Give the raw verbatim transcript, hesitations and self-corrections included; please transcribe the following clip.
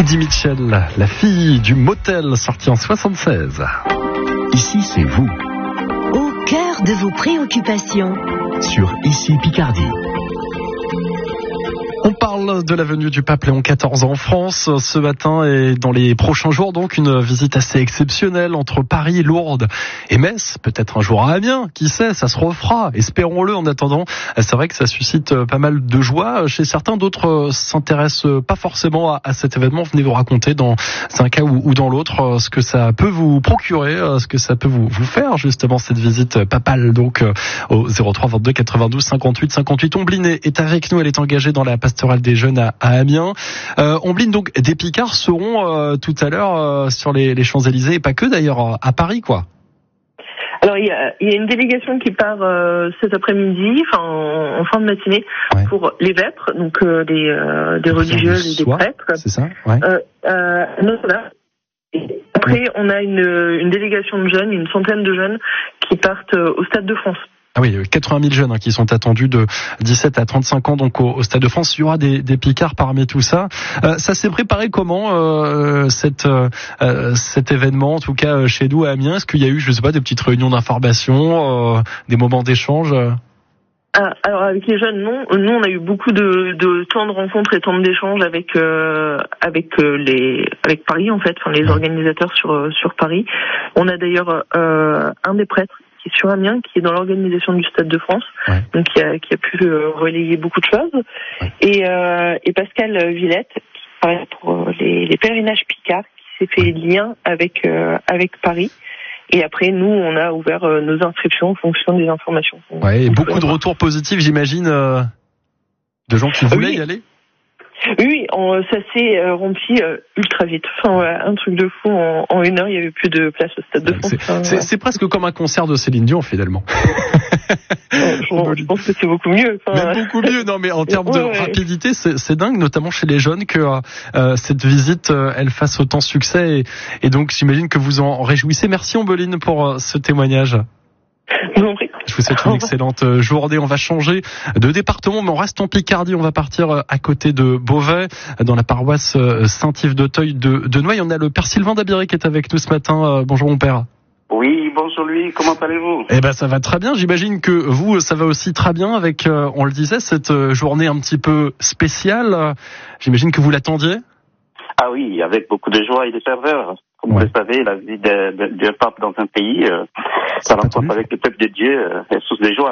Eddie Mitchell, la fille du motel, sortie en soixante-seize. Ici, c'est vous. Au cœur de vos préoccupations. Sur Ici Picardie. On parle de la venue du pape Léon quatorze en France ce matin et dans les prochains jours, donc une visite assez exceptionnelle entre Paris, Lourdes et Metz, peut-être un jour à Amiens, qui sait, ça se refera, espérons-le. En attendant, c'est vrai que ça suscite pas mal de joie chez certains, d'autres s'intéressent pas forcément à, à cet événement. Venez vous raconter dans un cas ou, ou dans l'autre ce que ça peut vous procurer, ce que ça peut vous, vous faire justement cette visite papale, donc au zéro trois vingt-deux quatre-vingt-douze cinquante-huit cinquante-huit. Ombline est avec nous, elle est engagée dans la pastorale des jeunes à, à Amiens. Euh, Ombline, donc des Picards seront euh, tout à l'heure euh, sur les, les Champs-Élysées et pas que d'ailleurs à Paris, quoi. Alors il y a, il y a une délégation qui part euh, cet après-midi, enfin en, en fin de matinée, ouais. pour les vêpres, donc euh, des, euh, des religieuses et des prêtres. C'est ça. Ouais. Euh, euh, Notre-Dame. Et après, ouais. on a une, une délégation de jeunes, une centaine de jeunes qui partent au Stade de France. Ah oui, quatre-vingt mille jeunes hein, qui sont attendus de dix-sept à trente-cinq ans donc au, au Stade de France. Il y aura des, des Picards parmi tout ça. Euh, ça s'est préparé comment euh, cette, euh, cet événement, en tout cas chez nous à Amiens? Est-ce qu'il y a eu, je sais pas, des petites réunions d'information, euh, des moments d'échange? Ah, alors avec les jeunes, non. Nous, on a eu beaucoup de, de temps de rencontres et temps d'échange avec euh, avec euh, les avec Paris en fait, enfin les organisateurs sur sur Paris. On a d'ailleurs euh, un des prêtres qui est sur Amiens, qui est dans l'organisation du Stade de France, ouais. donc qui a, qui a pu euh, relayer beaucoup de choses. Ouais. Et, euh, et Pascal Villette, qui travaille pour les, les pèlerinages Picards, qui s'est fait lien avec euh, avec Paris. Et après, nous, on a ouvert euh, nos inscriptions en fonction des informations. Ouais, et beaucoup de retours positifs, j'imagine, euh, de gens qui voulaient oui. y aller. Oui, on, ça s'est euh, rempli euh, ultra vite. Enfin, voilà, un truc de fou. En, en une heure, il y avait plus de place au Stade de France. C'est, enfin, c'est, ouais. c'est presque comme un concert de Céline Dion, finalement. je, je pense que c'est beaucoup mieux. Enfin, mais beaucoup mieux. Non, mais en termes ouais, de ouais. rapidité, c'est, c'est dingue, notamment chez les jeunes, que euh, cette visite, euh, elle fasse autant succès. Et, et donc, j'imagine que vous en réjouissez. Merci, Ombeline, pour euh, ce témoignage. Je vous souhaite une excellente journée. On va changer de département, mais on reste en Picardie. On va partir à côté de Beauvais, dans la paroisse Saint-Yves-d'Auteuil de, de Noailles. On a le père Sylvain Dabiré qui est avec nous ce matin. Bonjour mon père. Oui, bonjour lui. Comment allez-vous? Eh ben ça va très bien. J'imagine que vous, ça va aussi très bien avec, on le disait, cette journée un petit peu spéciale. J'imagine que vous l'attendiez? Ah oui, avec beaucoup de joie et de ferveur. Comme ouais. vous le savez, la vie de, de, de pape dans un pays, euh, ça rencontre avec le peuple de Dieu, euh, est source de joie.